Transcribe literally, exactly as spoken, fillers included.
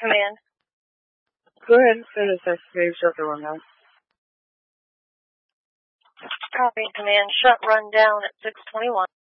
Command. Go ahead and send us excavator shut the rundown. Copy, Command. Shut rundown at six twenty-one.